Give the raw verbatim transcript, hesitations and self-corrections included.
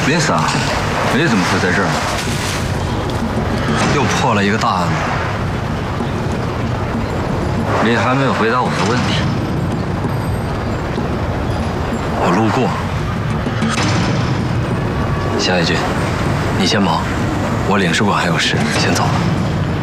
林桑，你怎么会在这儿呢？ 又破了一个大案子。 你还没有回答我的问题。 我路过。夏一军，你先忙，我领事馆还有事，先走了。